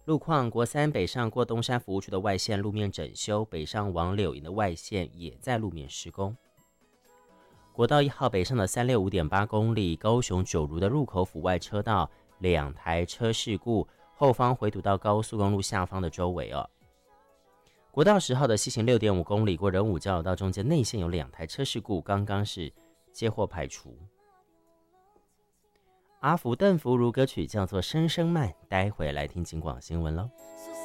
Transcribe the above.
路况，国三北上过东山服务区的外线路面整修，北上往柳营的外线也在路面施工。国道1号北上的365.8公里，高雄九如的入口府外车道2台车事故，后方回堵到高速公路下方的周围哦。国道10号的西行6.5公里，过仁武交流道中间内线有2台车事故，刚刚是接获排除。阿福邓福如歌曲叫做《声声慢》，待会来听警广新闻喽。